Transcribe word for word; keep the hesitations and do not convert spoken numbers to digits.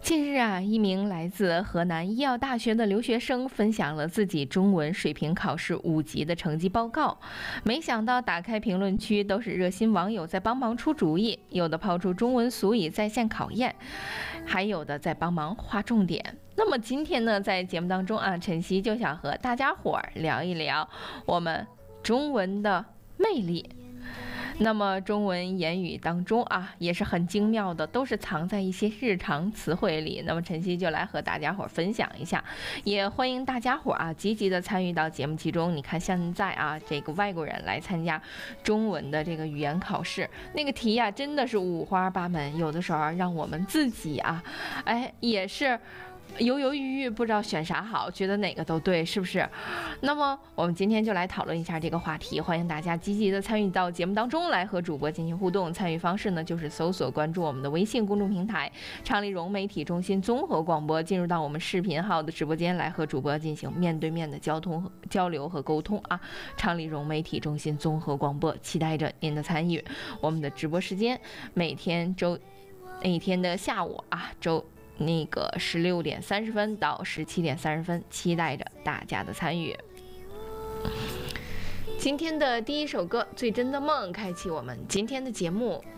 近日啊，一名来自河南医药大学的留学生分享了自己中文水平考试五级的成绩报告。没想到打开评论区都是热心网友在帮忙出主意，有的抛出中文俗语在线考验，还有的在帮忙划重点。那么今天呢，在节目当中啊，晨曦就想和大家伙儿聊一聊我们中文的魅力。那么中文言语当中啊，也是很精妙的，都是藏在一些日常词汇里。那么晨曦就来和大家伙分享一下，也欢迎大家伙啊积极的参与到节目其中。你看现在啊，这个外国人来参加中文的这个语言考试，那个题呀、啊、真的是五花八门，有的时候让我们自己啊，哎也是犹犹豫豫，不知道选啥好，觉得哪个都对，是不是？那么我们今天就来讨论一下这个话题，欢迎大家积极的参与到节目当中来，和主播进行互动。参与方式呢，就是搜索关注我们的微信公众平台昌黎融媒体中心综合广播，进入到我们视频号的直播间来和主播进行面对面的交通交流和沟通啊！昌黎融媒体中心综合广播，期待着您的参与。我们的直播时间每天周那一天的下午啊，周。那个十六点三十分到十七点三十分，期待着大家的参与。今天的第一首歌《最真的梦》开启我们今天的节目。